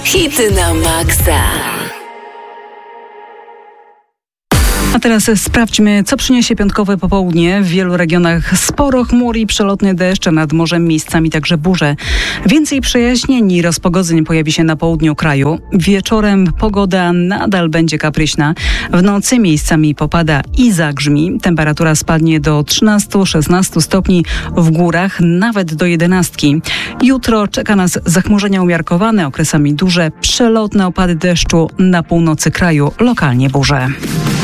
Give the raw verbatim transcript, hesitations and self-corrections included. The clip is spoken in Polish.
Hity na maksa. A teraz sprawdźmy, co przyniesie piątkowe popołudnie. W wielu regionach sporo chmur i przelotny deszcz, a nad morzem miejscami także burze. Więcej przejaśnień i rozpogodzeń pojawi się na południu kraju. Wieczorem pogoda nadal będzie kapryśna. W nocy miejscami popada i zagrzmi. Temperatura spadnie do trzynastu szesnastu stopni, w górach nawet do jedenastki. Jutro czeka nas zachmurzenia umiarkowane, okresami duże, przelotne opady deszczu na północy kraju, lokalnie burze.